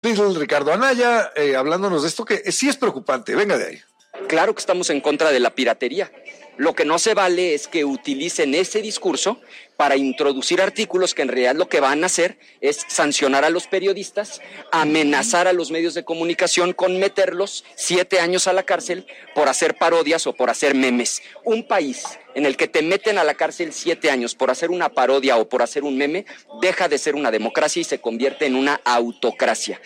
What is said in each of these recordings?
Beatle, Ricardo Anaya, hablándonos de esto que sí es preocupante. Venga de ahí. Claro que estamos en contra de la piratería. Lo que no se vale es que utilicen ese discurso para introducir artículos que en realidad lo que van a hacer es sancionar a los periodistas, amenazar a los medios de comunicación con meterlos 7 años a la cárcel por hacer parodias o por hacer memes. Un país en el que te meten a la cárcel 7 años por hacer una parodia o por hacer un meme, deja de ser una democracia y se convierte en una autocracia.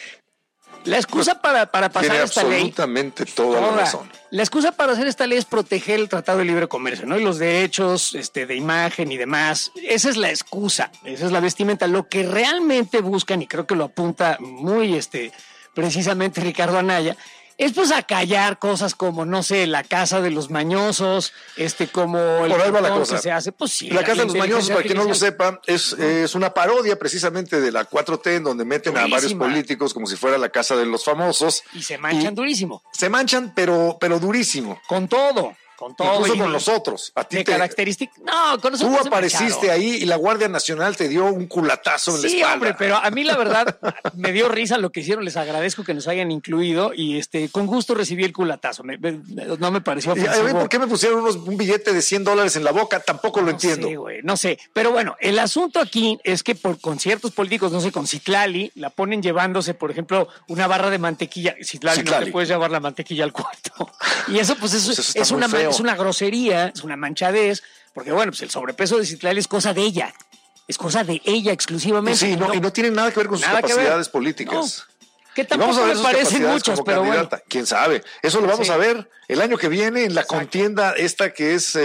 La excusa para pasar esta ley... absolutamente toda la razón. La excusa para hacer esta ley es proteger el Tratado de Libre Comercio, ¿no? Y los derechos de imagen y demás. Esa es la excusa, esa es la vestimenta. Lo que realmente buscan, y creo que lo apunta muy precisamente Ricardo Anaya, es pues acallar cosas como, no sé, la casa de los mañosos, como el por ahí va la cosa. Que se hace, pues sí. La casa de los mañosos, para quien no lo sepa, es una parodia precisamente de la 4T, en donde meten a varios políticos como si fuera la casa de los famosos. Y se manchan durísimo. Se manchan, pero durísimo. Con todo. Incluso con nosotros. A ti característica. No, con nosotros. Tú apareciste ahí y la Guardia Nacional te dio un culatazo en la espalda. Sí, hombre, pero a mí la verdad me dio risa lo que hicieron. Les agradezco que nos hayan incluido y con gusto recibí el culatazo. No me pareció ofensivo. ¿Por qué me pusieron un billete de $100 en la boca? Tampoco lo entiendo. Sí, güey, no sé. Pero bueno, el asunto aquí es que con ciertos políticos, no sé, con Citlali, la ponen llevándose, por ejemplo, una barra de mantequilla. Citlali. No te puedes llevar la mantequilla al cuarto. Y eso, pues, es una grosería, es una manchadez, porque bueno, pues el sobrepeso de Citlali es cosa de ella. Es cosa de ella exclusivamente. Sí, y no tiene nada que ver con sus capacidades políticas. No, que tampoco me parecen muchas, pero bueno. ¿Quién sabe? Eso lo vamos a ver el año que viene en la contienda esta que es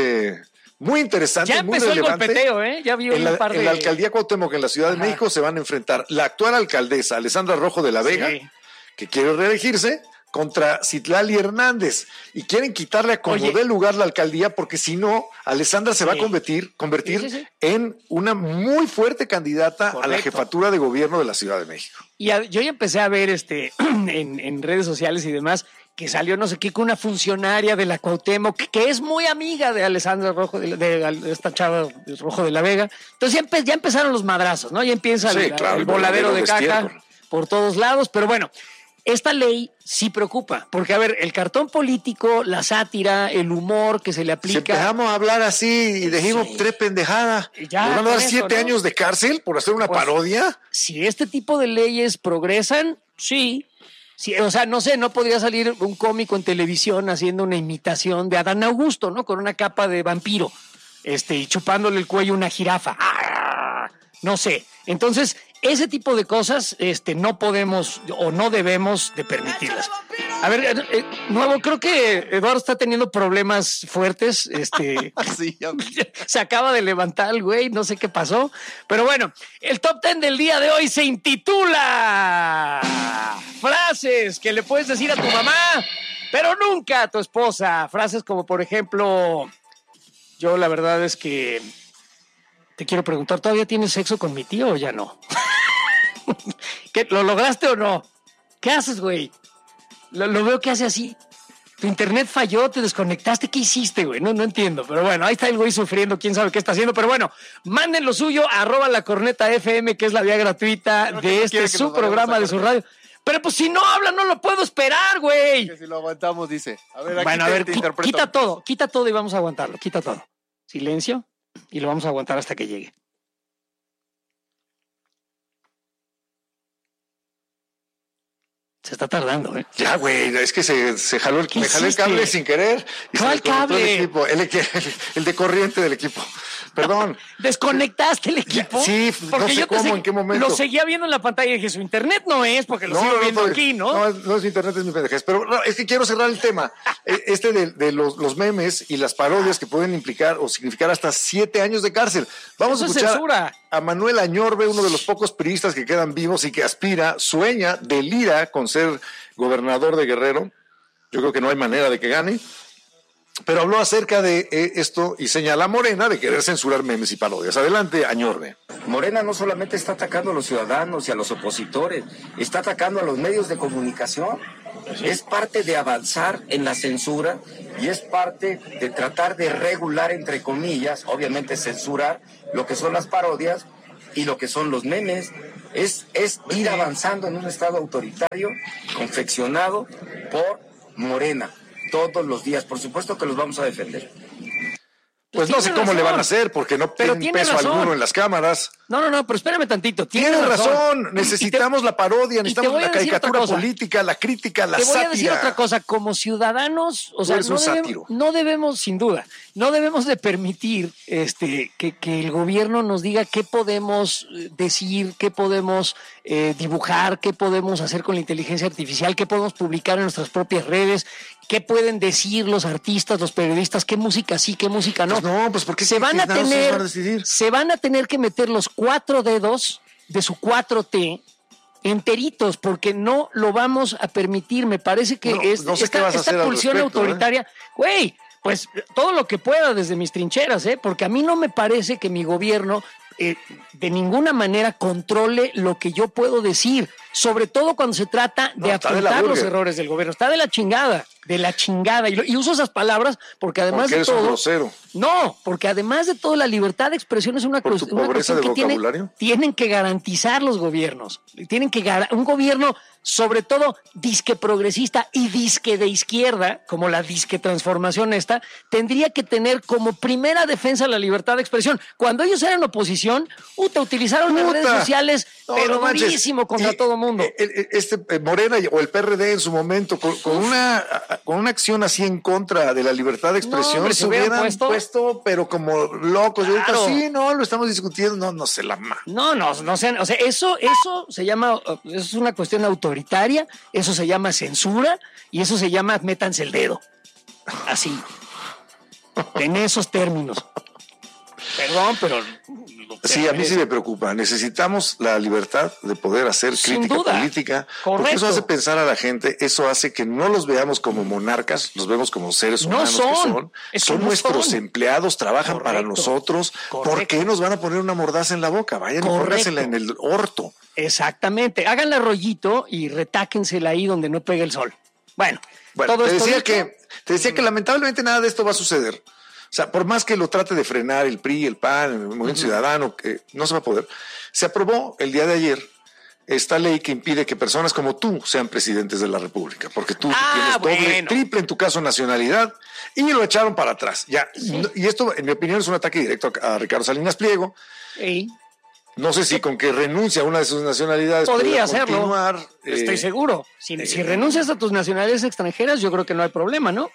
muy interesante, ya muy relevante. Ya empezó el golpeteo, Ya vio un par de... En la alcaldía Cuauhtémoc, en la Ciudad de México, se van a enfrentar la actual alcaldesa, Alessandra Rojo de la Vega, que quiere reelegirse, contra Citlali Hernández, y quieren quitarle a como dé lugar la alcaldía, porque si no, Alessandra se va a convertir en una muy fuerte candidata a la jefatura de gobierno de la Ciudad de México. Y yo ya empecé a ver en redes sociales y demás que salió no sé qué con una funcionaria de la Cuauhtémoc que es muy amiga de Alessandra Rojo, de esta chava Rojo de la Vega. Entonces ya empezaron los madrazos, ¿no? Ya empieza el voladero de caca por todos lados, pero bueno, esta ley sí preocupa, porque a ver, el cartón político, la sátira, el humor que se le aplica... Si empezamos a hablar así y dijimos 3 pendejadas, ¿nos van a dar 7 años de cárcel por hacer una parodia? Si este tipo de leyes progresan, sí. O sea, no sé, no podría salir un cómico en televisión haciendo una imitación de Adán Augusto, ¿no? Con una capa de vampiro, y chupándole el cuello a una jirafa. ¡Ah! No sé. Entonces, ese tipo de cosas no podemos o no debemos de permitirlas. A ver, nuevo, creo que Eduardo está teniendo problemas fuertes. Sí, se acaba de levantar el güey, no sé qué pasó. Pero bueno, el top 10 del día de hoy se intitula Frases que le puedes decir a tu mamá, pero nunca a tu esposa. Frases como, por ejemplo, yo la verdad es que te quiero preguntar, ¿todavía tienes sexo con mi tío o ya no? ¿Qué, ¿Lo lograste o no? ¿Qué haces, güey? Lo veo que hace así. Tu internet falló, te desconectaste. ¿Qué hiciste, güey? No entiendo. Pero bueno, ahí está el güey sufriendo. ¿Quién sabe qué está haciendo? Pero bueno, manden lo suyo, @lacornetafm, que es la vía gratuita de su programa, de su radio. Pero pues si no habla, no lo puedo esperar, güey. Que si lo aguantamos, dice. A ver, aquí bueno, a ver, quita todo y vamos a aguantarlo. Quita todo. Silencio. Y lo vamos a aguantar hasta que llegue. Se está tardando, ¿eh? Ya, güey, es que me jaló el cable sin querer. ¿Cuál cable? El de corriente del equipo. Perdón. ¿Desconectaste el equipo? Sí, porque no sé cómo, en qué momento. Lo seguía viendo en la pantalla y dije, su internet no es, porque lo sigo viendo aquí, ¿no? No es internet, es mi pendejez. Pero es que quiero cerrar el tema. De los memes y las parodias que pueden implicar o significar hasta 7 años de cárcel. Vamos a escuchar censura. A Manuel Añorbe, uno de los pocos priistas que quedan vivos y que sueña, delira con ser gobernador de Guerrero. Yo creo que no hay manera de que gane. Pero habló acerca de esto y señala a Morena de querer censurar memes y parodias. Adelante, Añorbe. Morena no solamente está atacando a los ciudadanos y a los opositores, está atacando a los medios de comunicación. Es parte de avanzar en la censura y es parte de tratar de regular, entre comillas, obviamente censurar lo que son las parodias y lo que son los memes Es ir avanzando en un Estado autoritario confeccionado por Morena todos los días. Por supuesto que los vamos a defender. Pues no sé cómo le van a hacer, porque no tienen peso alguno en las cámaras. No, pero espérame tantito. Tienes razón. Necesitamos la parodia, necesitamos la caricatura política, la crítica, la sátira. Te voy a decir otra cosa. Como ciudadanos, o sea, no debemos, sin duda, no debemos de permitir que el gobierno nos diga qué podemos decir, qué podemos dibujar, qué podemos hacer con la inteligencia artificial, qué podemos publicar en nuestras propias redes, qué pueden decir los artistas, los periodistas, qué música sí, qué música no. Pues porque se van a tener que meter los 4 dedos de su 4T enteritos, porque no lo vamos a permitir. Me parece que esta pulsión autoritaria, güey, pues todo lo que pueda desde mis trincheras, porque a mí no me parece que mi gobierno de ninguna manera controle lo que yo puedo decir, sobre todo cuando se trata de apuntar los errores del gobierno. Está de la chingada. Y uso esas palabras porque además de todo... grosero. No, porque además de todo la libertad de expresión es una cuestión que tienen que garantizar los gobiernos. Un gobierno, sobre todo disque progresista y disque de izquierda, como la disque transformación tendría que tener como primera defensa la libertad de expresión. Cuando ellos eran oposición, utilizaron las redes sociales, pero durísimo contra todo mundo. Morena o el PRD en su momento, con una acción así en contra de la libertad de expresión, se hubieran puesto, pero como locos. Claro. Sí, lo estamos discutiendo, no se la No sean, o sea, eso se llama, es una cuestión autoritaria, eso se llama censura y eso se llama métanse el dedo. Así. En esos términos. Perdón, pero... Sí, a mí sí me preocupa. Necesitamos la libertad de poder hacer crítica política. Correcto. Porque eso hace pensar a la gente, eso hace que no los veamos como monarcas, los vemos como seres humanos son nuestros empleados, trabajan para nosotros. Correcto. ¿Por qué nos van a poner una mordaza en la boca? Vayan y póngansela en el orto. Exactamente. Háganle rollito y retáquensela ahí donde no pegue el sol. Bueno, todo te decía que lamentablemente nada de esto va a suceder. O sea, por más que lo trate de frenar el PRI, el PAN, el Movimiento Ciudadano, que no se va a poder. Se aprobó el día de ayer esta ley que impide que personas como tú sean presidentes de la República, porque tú tienes triple en tu caso nacionalidad, y lo echaron para atrás. Sí. Y esto, en mi opinión, es un ataque directo a Ricardo Salinas Pliego. Sí. No sé si con que renuncia a una de sus nacionalidades podría hacerlo. Continuar. Estoy seguro. Si renuncias a tus nacionalidades extranjeras, yo creo que no hay problema, ¿no?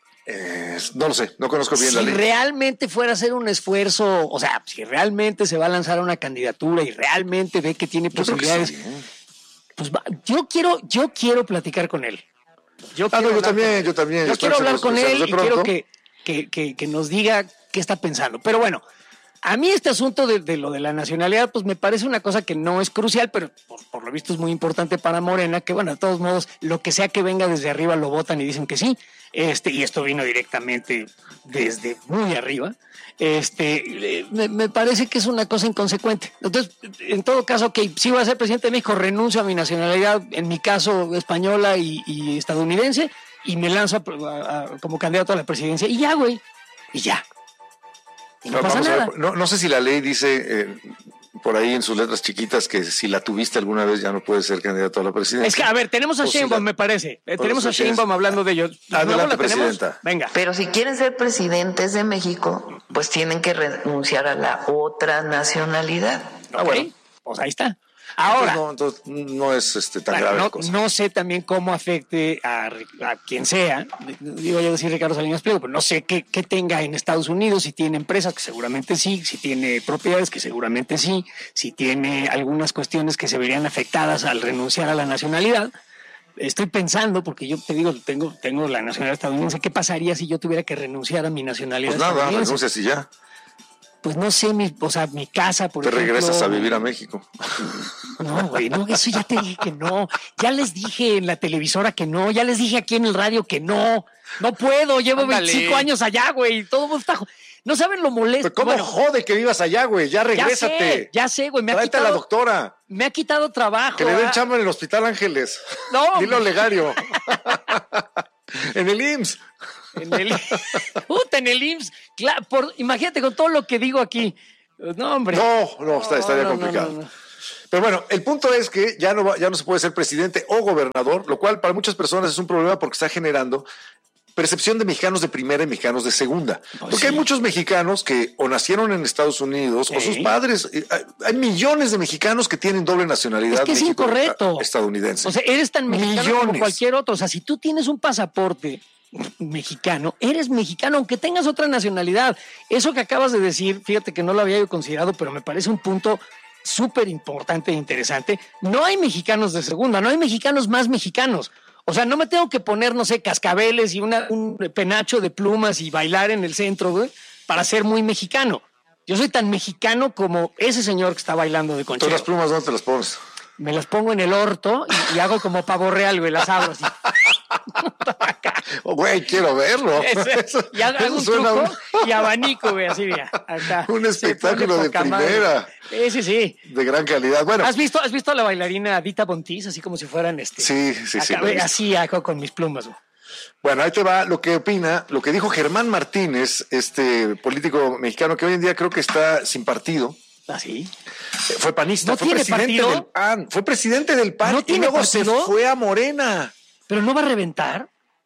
No lo sé, no conozco bien la ley. Si realmente fuera a hacer un esfuerzo, o sea, si realmente se va a lanzar a una candidatura y realmente ve que tiene posibilidades, sí, pues yo quiero platicar con él. Yo también. Yo quiero hablar con él y quiero que nos diga qué está pensando. Pero bueno, a mí este asunto de lo de la nacionalidad, pues me parece una cosa que no es crucial, pero por lo visto es muy importante para Morena, que bueno, de todos modos, lo que sea que venga desde arriba lo votan y dicen que sí. Y esto vino directamente desde muy arriba. Me parece que es una cosa inconsecuente. Entonces, en todo caso, si voy a ser presidente de México, renuncio a mi nacionalidad, en mi caso española y estadounidense, y me lanzo como candidato a la presidencia. Y ya, güey. Y ya. Y no pasa nada. No sé si la ley dice por ahí en sus letras chiquitas que si la tuviste alguna vez ya no puedes ser candidato a la presidencia. Es que, a ver, tenemos a Sheinbaum, me parece. Tenemos a Sheinbaum hablando de ello. Adelante, presidenta. Venga. Pero si quieren ser presidentes de México, pues tienen que renunciar a la otra nacionalidad. Bueno. Pues ahí está. Ahora, entonces no es tan grave la cosa. No sé también cómo afecte a quien sea, digo yo decir Ricardo Salinas Pliego, pero no sé qué tenga en Estados Unidos, si tiene empresas, que seguramente sí, si tiene propiedades, que seguramente sí, si tiene algunas cuestiones que se verían afectadas al renunciar a la nacionalidad. Estoy pensando, porque yo te digo, tengo la nacionalidad estadounidense, ¿qué pasaría si yo tuviera que renunciar a mi nacionalidad estadounidense? Pues nada, renuncias y ya. Pues no sé, mi casa, por ejemplo. Te regresas a vivir a México. No, güey, no, eso ya te dije que no. Ya les dije en la televisora que no. Ya les dije aquí en el radio que no. No puedo, llevo 25 años allá, güey. Todo mundo está... No saben lo molesto. Pero ¿cómo jode que vivas allá, güey? Ya regrésate. Ya sé, güey. Tráete a la doctora. Me ha quitado trabajo. Que le den chamba en el Hospital Ángeles. No. Dilo Legario. En el IMSS. En el IMSS. Claro, imagínate con todo lo que digo aquí. No, hombre. No, estaría complicado. No. Pero bueno, el punto es que ya no se puede ser presidente o gobernador, lo cual para muchas personas es un problema porque está generando percepción de mexicanos de primera y mexicanos de segunda. Porque hay muchos mexicanos que o nacieron en Estados Unidos o sus padres. Hay millones de mexicanos que tienen doble nacionalidad. Es que es incorrecto. Estadounidense. O sea, eres tan mexicano como cualquier otro. O sea, si tú tienes un pasaporte mexicano, eres mexicano, aunque tengas otra nacionalidad. Eso que acabas de decir, fíjate que no lo había yo considerado, pero me parece un punto súper importante e interesante. No hay mexicanos de segunda, no hay mexicanos más mexicanos. O sea, no me tengo que poner, no sé, cascabeles y un penacho de plumas y bailar en el centro, güey, para ser muy mexicano. Yo soy tan mexicano como ese señor que está bailando de conchero. ¿Tú las plumas dónde te las pones? Me las pongo en el orto y hago como pavo real, güey, las abro así. Oh, güey, quiero verlo. Y hago un truco y abanico, güey, así, mira. Acá. Un espectáculo de primera. Sí. De gran calidad. Bueno. ¿Has visto a la bailarina Dita Bontis? Así como si fueran Sí. Así hago con mis plumas, güey. Bueno, ahí te va lo que dijo Germán Martínez, este político mexicano que hoy en día creo que está sin partido. ¿Ah, sí? Fue panista, ¿No fue tiene presidente partido? del PAN, fue presidente del PAN ¿No tiene y luego partido? se fue a Morena. ¿Pero no va a reventar?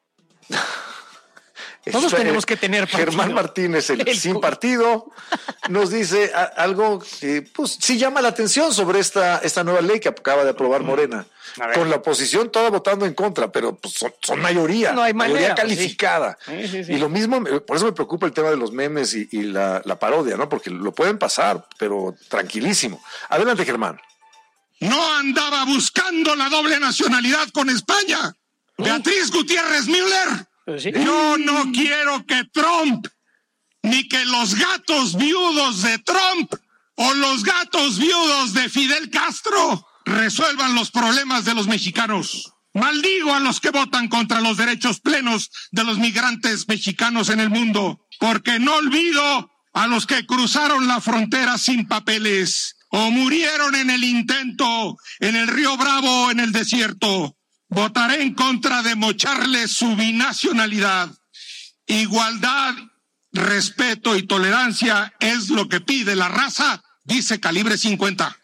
Todos tenemos que tener partido. Germán Martínez, el sin partido, nos dice algo que pues sí llama la atención sobre esta nueva ley que acaba de aprobar Morena. Con la oposición toda votando en contra, pero pues, son mayoría, no hay mayoría manera, calificada. Sí. Y lo mismo, por eso me preocupa el tema de los memes y la parodia, ¿no? Porque lo pueden pasar, pero tranquilísimo. Adelante, Germán. No andaba buscando la doble nacionalidad con España. Beatriz Gutiérrez Müller. ¿Sí? Yo no quiero que Trump, ni que los gatos viudos de Trump o los gatos viudos de Fidel Castro resuelvan los problemas de los mexicanos. Maldigo a los que votan contra los derechos plenos de los migrantes mexicanos en el mundo, porque no olvido a los que cruzaron la frontera sin papeles o murieron en el intento en el Río Bravo o en el desierto. Votaré en contra de mocharles su binacionalidad. Igualdad, respeto y tolerancia es lo que pide la raza, dice Calibre 50.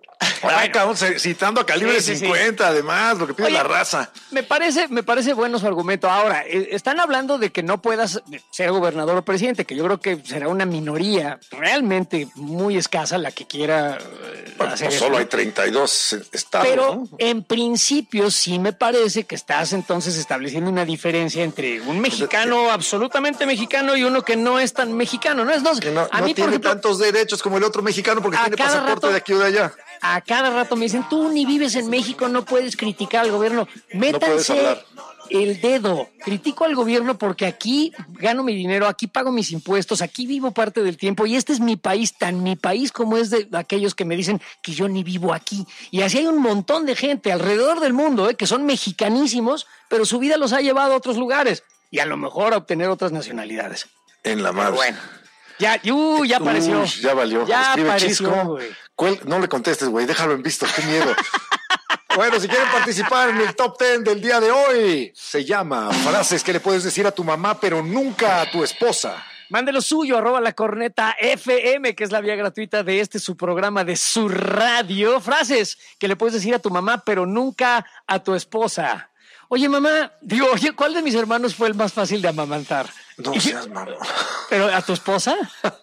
Bueno, citando a Calibre 50, además, lo que pide la raza. Me parece bueno su argumento. Ahora, están hablando de que no puedas ser gobernador o presidente, que yo creo que será una minoría realmente muy escasa la que quiera hacer pues eso. Solo hay 32 estados. Pero ¿no? en principio sí me parece que estás entonces estableciendo una diferencia entre un mexicano absolutamente mexicano y uno que no es tan mexicano. No es dos. Que no mí, tiene ejemplo, tantos derechos como el otro mexicano porque tiene pasaporte de aquí o de allá. A cada rato me dicen, tú ni vives en México, no puedes criticar al gobierno. Métanse el dedo. Critico al gobierno porque aquí gano mi dinero, aquí pago mis impuestos, aquí vivo parte del tiempo y este es mi país, tan mi país como es de aquellos que me dicen que yo ni vivo aquí. Y así hay un montón de gente alrededor del mundo que son mexicanísimos, pero su vida los ha llevado a otros lugares y a lo mejor a obtener otras nacionalidades. En la madre. Bueno. Ya apareció. Ya valió. Ya Escribe apareció, Chisco. güey. No le contestes, güey. Déjalo en visto. Qué miedo. Bueno, si quieren participar en el Top 10 del día de hoy, se llama frases que le puedes decir a tu mamá, pero nunca a tu esposa. Mándelo suyo, @lacorneta_FM, que es la vía gratuita de su programa de su radio. Frases que le puedes decir a tu mamá, pero nunca a tu esposa. Oye, mamá, ¿cuál de mis hermanos fue el más fácil de amamantar? No seas mamón. ¿Pero a tu esposa?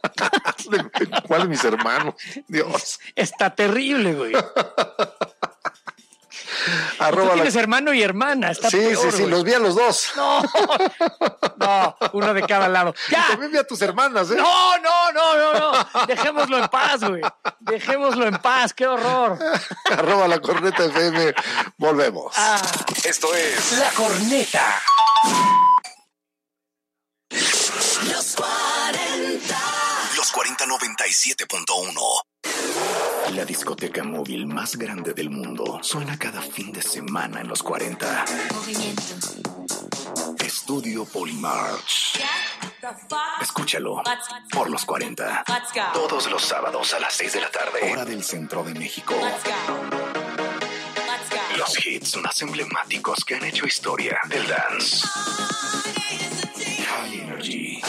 ¿Cuál de mis hermanos? Dios. Está terrible, güey. Tú tienes hermano y hermana. Está peor, sí, los vi a los dos. No, uno de cada lado. ¡Ya! Y también vi a tus hermanas, ¿eh? No. Dejémoslo en paz, güey. Dejémoslo en paz, qué horror. @lacorneta_FM. Volvemos. Esto es La Corneta. Los 40 97.1. La discoteca móvil más grande del mundo suena cada fin de semana en los 40. Movimiento. Estudio Polymarch. Escúchalo por los 40. Todos los sábados a las 6 de la tarde. Hora del centro de México. Los hits más emblemáticos que han hecho historia del dance. High Energy. R&B.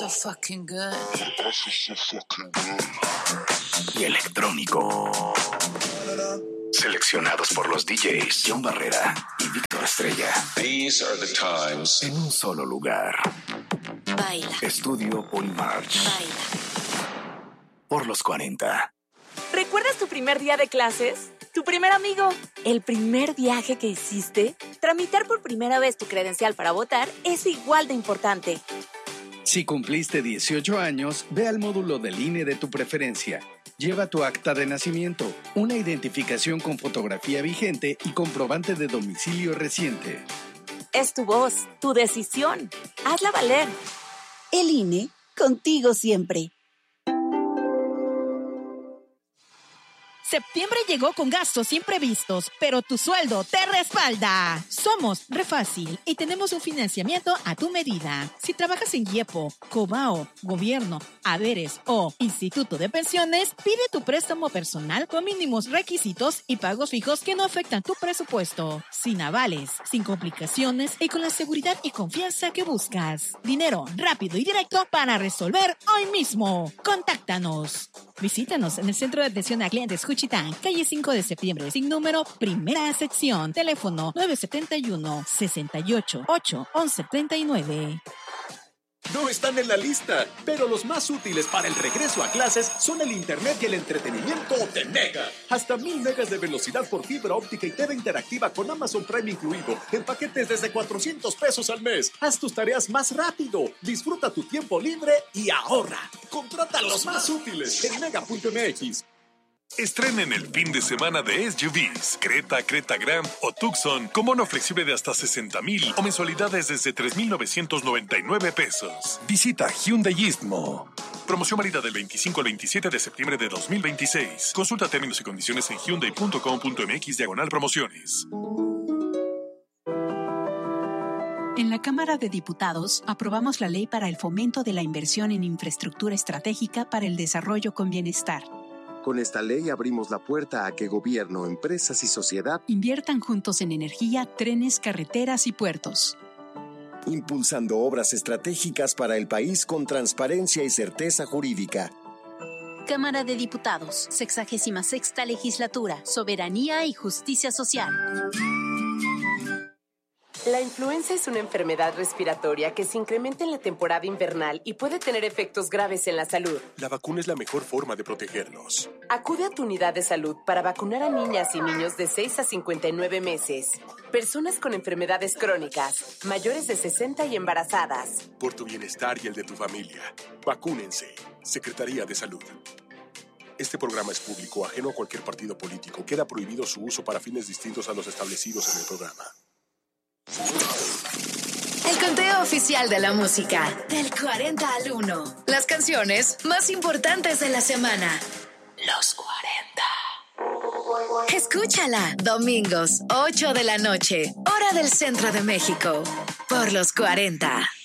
Y electrónico. Seleccionados por los DJs John Barrera y Víctor Estrella. These are the times. En un solo lugar. Baila. Estudio Polymarch. Baila. Por los 40. ¿Recuerdas tu primer día de clases? ¿Tu primer amigo? ¿El primer viaje que hiciste? Tramitar por primera vez tu credencial para votar es igual de importante. Si cumpliste 18 años, ve al módulo del INE de tu preferencia. Lleva tu acta de nacimiento, una identificación con fotografía vigente y comprobante de domicilio reciente. Es tu voz, tu decisión. Hazla valer. El INE, contigo siempre. Septiembre llegó con gastos imprevistos, pero tu sueldo te respalda. Somos Refácil y tenemos un financiamiento a tu medida. Si trabajas en IEPO, Cobao, Gobierno, Haberes o Instituto de Pensiones, pide tu préstamo personal con mínimos requisitos y pagos fijos que no afectan tu presupuesto. Sin avales, sin complicaciones y con la seguridad y confianza que buscas. Dinero rápido y directo para resolver hoy mismo. Contáctanos. Visítanos en el Centro de Atención a Clientes Juchitán, calle 5 de septiembre, sin número, primera sección. Teléfono 971-68-8-1139. No están en la lista, pero los más útiles para el regreso a clases son el internet y el entretenimiento de Mega. Hasta 1000 megas de velocidad por fibra óptica y TV interactiva con Amazon Prime incluido, en paquetes desde $400 al mes. Haz tus tareas más rápido, disfruta tu tiempo libre y ahorra. Contrata los más útiles en mega.mx. Estrenen el fin de semana de SUVs, Creta, Creta Grand o Tucson con bono flexible de hasta 60,000 o mensualidades desde 3,999 pesos. Visita Hyundai Istmo. Promoción válida del 25 al 27 de septiembre de 2026. Consulta términos y condiciones en hyundai.com.mx/promociones. En la Cámara de Diputados aprobamos la ley para el fomento de la inversión en infraestructura estratégica para el desarrollo con bienestar. Con esta ley abrimos la puerta a que gobierno, empresas y sociedad inviertan juntos en energía, trenes, carreteras y puertos. Impulsando obras estratégicas para el país con transparencia y certeza jurídica. Cámara de Diputados, 66ª Legislatura, Soberanía y Justicia Social. La influenza es una enfermedad respiratoria que se incrementa en la temporada invernal y puede tener efectos graves en la salud. La vacuna es la mejor forma de protegernos. Acude a tu unidad de salud para vacunar a niñas y niños de 6 a 59 meses, personas con enfermedades crónicas, mayores de 60 y embarazadas. Por tu bienestar y el de tu familia, vacúnense. Secretaría de Salud. Este programa es público, ajeno a cualquier partido político. Queda prohibido su uso para fines distintos a los establecidos en el programa. El conteo oficial de la música, del 40 al 1. Las canciones más importantes de la semana. Los 40. Escúchala, domingos, 8 de la noche, hora del Centro de México, por los 40.